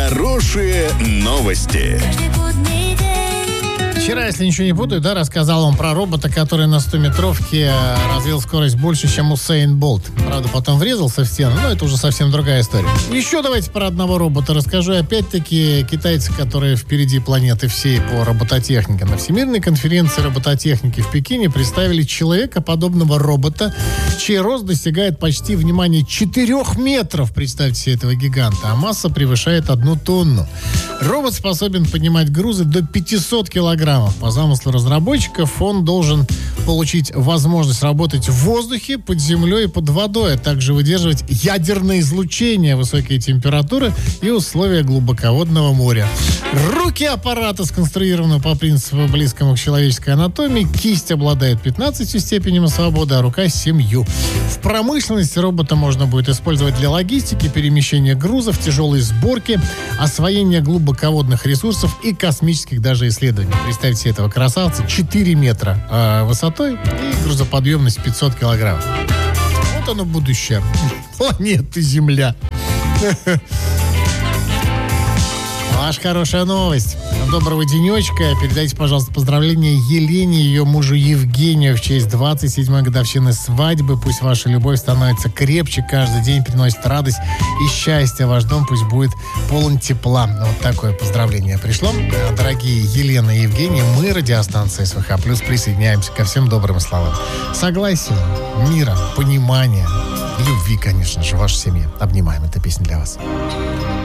Хорошие новости. Вчера, если ничего не путаю, рассказал вам про робота, который на 100-метровке развил скорость больше, чем Усейн Болт. Правда, потом врезался в стену, но это уже совсем другая история. Еще давайте про одного робота расскажу. Опять-таки, китайцы, которые впереди планеты всей по робототехнике. На Всемирной конференции робототехники в Пекине представили человекоподобного робота, чей рост достигает почти, внимание, 4 метров. Представьте себе этого гиганта. А масса превышает 1 тонну. Робот способен поднимать грузы до 500 килограммов. По замыслу разработчиков, он должен получить возможность работать в воздухе, под землей и под водой, а также выдерживать ядерное излучение, высокие температуры и условия глубоководного моря. Руки аппарата сконструированы по принципу, близкому к человеческой анатомии. Кисть обладает 15 степенями свободы, а рука 7. В промышленности робота можно будет использовать для логистики, перемещения грузов, тяжелой сборки, освоения глубоководных ресурсов и космических даже исследований. Представьте себе этого красавца. 4 метра высотой и грузоподъемность 500 килограмм. Вот оно будущее планеты Земля. Ваша хорошая новость. Доброго денечка. Передайте, пожалуйста, поздравления Елене и ее мужу Евгению в честь 27-й годовщины свадьбы. Пусть ваша любовь становится крепче, каждый день приносит радость и счастье. Ваш дом пусть будет полон тепла. Вот такое поздравление пришло. Дорогие Елена и Евгений, мы, радиостанция СВХ+, присоединяемся ко всем добрым словам. Согласия, мира, понимания, любви, конечно же, в вашей семье. Обнимаем. Эта песня для вас.